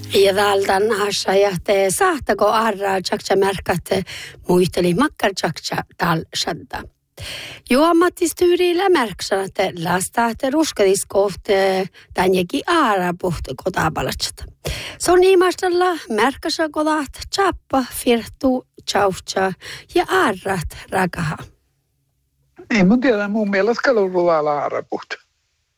Ja täältä nähdä, ja te saattako arraa tjakja märkät muisteli makkar tjakja tal shadda. Jo ammattistyyrillä märksän, että lastahte ruskadiskohte tänjekin aara puhtu kotapalatset. Se on ilmastella märkäsä kodat chappa, firtu, tjautja ja aarrat rakaha. Ei mun tiedä, mun mielestä kaluruvalla aara puhtu.